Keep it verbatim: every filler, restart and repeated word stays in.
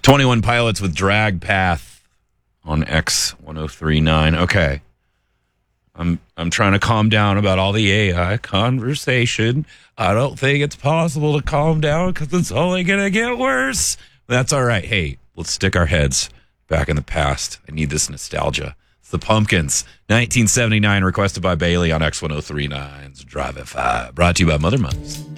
twenty-one Pilots with Drag Path on X ten thirty-nine. Okay. I'm I'm trying to calm down about all the A I conversation. I don't think it's possible to calm down because it's only going to get worse. That's all right. Hey, let's stick our heads back in the past. I need this nostalgia. It's the Pumpkins, nineteen seventy-nine, requested by Bailey on X ten thirty-nine's Drive F I. Brought to you by Mother Months.